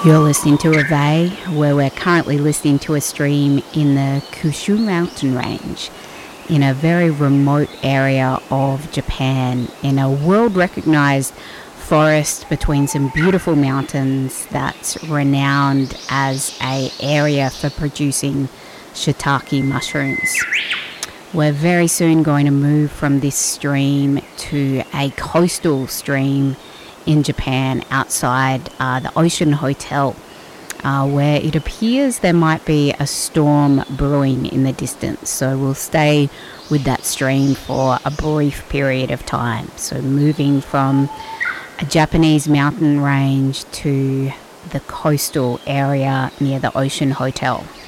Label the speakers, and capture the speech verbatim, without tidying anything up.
Speaker 1: You're listening to Reveille, where we're currently listening to a stream in the Kyushu mountain range, in a very remote area of Japan, in a world-recognized forest between some beautiful mountains that's renowned as an area for producing shiitake mushrooms. We're very soon going to move from this stream to a coastal stream in Japan outside uh, the Ocean Hotel, uh, where it appears there might be a storm brewing in the distance. So we'll stay with that stream for a brief period of time. So moving from a Japanese mountain range to the coastal area near the Ocean Hotel.